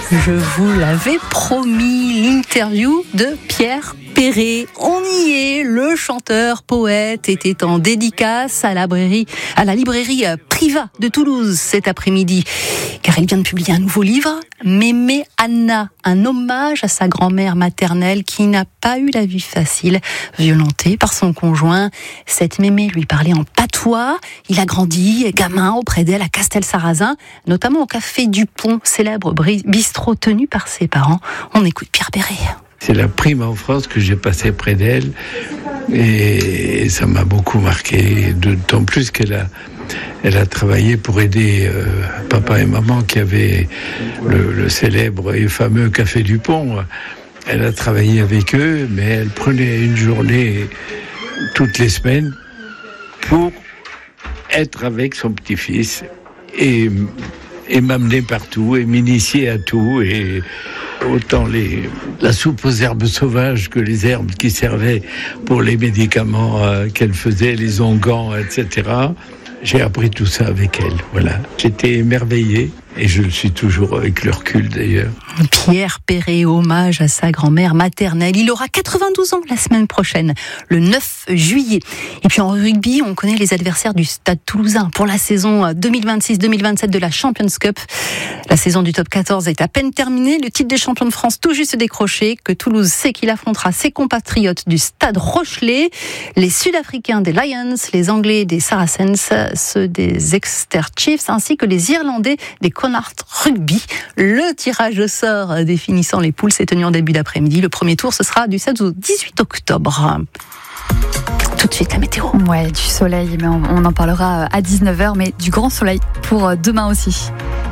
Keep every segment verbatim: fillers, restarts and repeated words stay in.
Je vous l'avais promis, l'interview de Pierre Perret. On y est, le chanteur poète était en dédicace à la librairie, à la librairie Priva de Toulouse cet après-midi, car il vient de publier un nouveau livre, Mémé Anna, un hommage à sa grand-mère maternelle qui n'a pas eu la vie facile, violentée par son conjoint. Cette Mémé lui parlait en patois. Il a grandi gamin auprès d'elle à Castelsarrasin, notamment au Café du Pont, célèbre bistrot tenu par ses parents. On écoute Pierre Perret. C'est la prime en France que j'ai passée près d'elle et ça m'a beaucoup marqué, d'autant plus qu'elle a, elle a travaillé pour aider euh, papa et maman qui avaient le, le célèbre et fameux Café du Pont. Elle a travaillé avec eux, mais elle prenait une journée toutes les semaines pour être avec son petit-fils et, et m'amener partout et m'initier à tout, et autant les, la soupe aux herbes sauvages que les herbes qui servaient pour les médicaments euh, qu'elle faisait, les onguents, et cetera. J'ai appris tout ça avec elle, voilà. J'étais émerveillé, et je le suis toujours avec le recul d'ailleurs. Pierre Perret, hommage à sa grand-mère maternelle. Il aura quatre-vingt-douze ans la semaine prochaine, le neuf juillet. Et puis en rugby, on connaît les adversaires du Stade Toulousain pour la saison deux mille vingt-six deux mille vingt-sept de la Champions Cup. La saison du top quatorze est à peine terminée. Le titre des champions de France tout juste décroché, que Toulouse sait qu'il affrontera ses compatriotes du Stade Rochelet, les Sud-Africains des Lions, les Anglais des Saracens, ceux des Exeter Chiefs, ainsi que les Irlandais des Connacht Rugby. Le tirage au sort définissant les poules s'est tenu en début d'après-midi. Le premier tour, ce sera du sept au dix-huit octobre. Tout de suite, la météo. Ouais, du soleil, mais on, on en parlera à dix-neuf heures, mais du grand soleil pour demain aussi.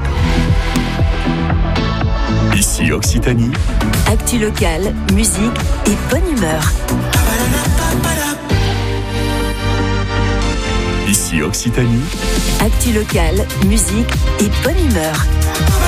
Ici Occitanie. Actu locale, musique et bonne humeur. Ici Occitanie. Actu locale, musique et bonne humeur.